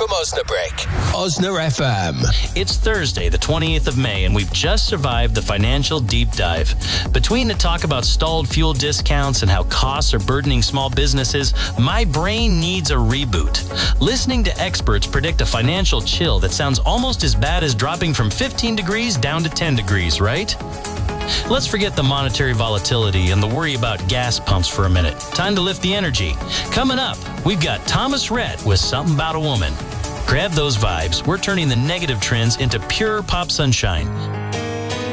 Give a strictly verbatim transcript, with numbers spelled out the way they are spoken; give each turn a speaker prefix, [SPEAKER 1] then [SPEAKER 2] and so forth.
[SPEAKER 1] from Osnabrück. Osna F M.
[SPEAKER 2] It's Thursday, the twentieth of May, and we've just survived the financial deep dive. Between the talk about stalled fuel discounts and how costs are burdening small businesses, my brain needs a reboot. Listening to experts predict a financial chill that sounds almost as bad as dropping from fifteen degrees down to ten degrees, right? Let's forget the monetary volatility and the worry about gas pumps for a minute. Time to lift the energy. Coming up, we've got Thomas Rhett with Something About a Woman. Grab those vibes. We're turning the negative trends into pure pop sunshine.